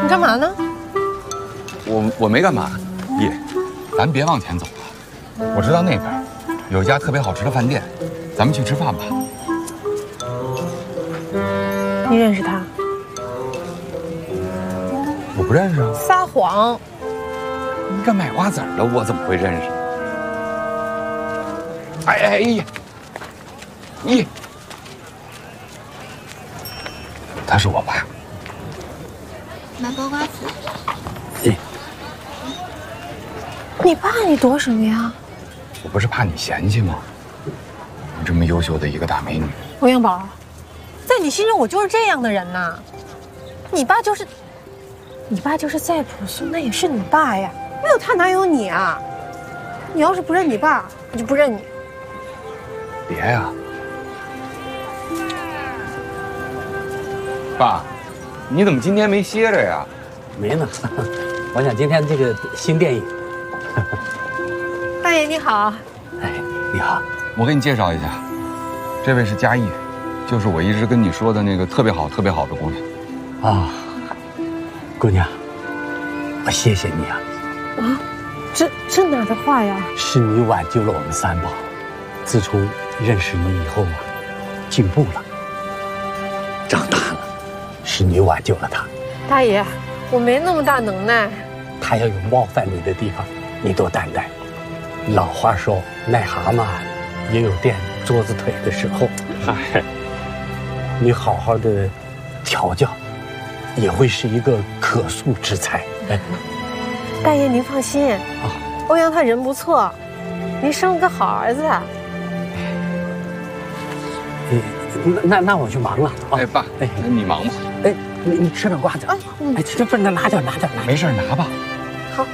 你干嘛呢？ 我没干嘛，爷，咱别往前走了。我知道那边有一家特别好吃的饭店，咱们去吃饭吧。 你认识他？ 我不认识啊。 撒谎！ 一个卖瓜子儿的，我怎么会认识？哎，爷，他是我爸。 买包瓜子。 你爸你躲什么呀？ 我不是怕你嫌弃吗？你这么优秀的一个大美女， 欧阳宝，在你心中我就是这样的人呐。你爸就是再朴素，那也是你爸呀，没有他哪有你啊？你要是不认你爸，我就不认你。 别呀，爸，你怎么今天没歇着呀？ 没呢，我想今天这个新电影。 大爷你好。 哎，你好， 我给你介绍一下，这位是嘉义，就是我一直跟你说的那个特别好的姑娘。 啊，姑娘，我谢谢你啊！ 啊，这哪的话呀？ 是你挽救了我们三宝，自从认识你以后啊，进步了，长大了，是你挽救了他。 大爷，我没那么大能耐。 他要有冒犯你的地方，你多担待。老话说，癞蛤蟆也有垫桌子腿的时候。嗨，你好好的调教，也会是一个可塑之才。哎， 大爷您放心，欧阳他人不错，您生了个好儿子。 那我去忙了啊！ 哎，爸，哎，你忙吧。 哎，你吃点瓜子。哎，这不是拿点。 没事，拿吧。 好。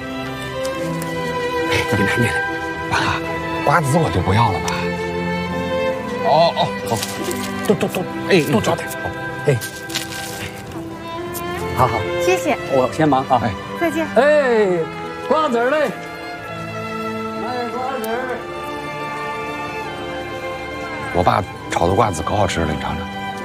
你来， 爸，瓜子我就不要了吧。哦，多找点。 哎，好， 谢谢， 我先忙啊。 哎， 再见。 哎，瓜子嘞，卖瓜子。 我爸炒的瓜子可好吃了，你尝尝。